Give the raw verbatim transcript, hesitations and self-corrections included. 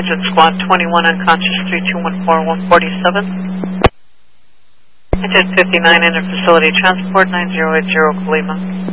Transit Squad twenty-one, unconscious three two one four one forty-seven. Intent fifty-nine, inter-facility transport nine zero eight zero, Colima.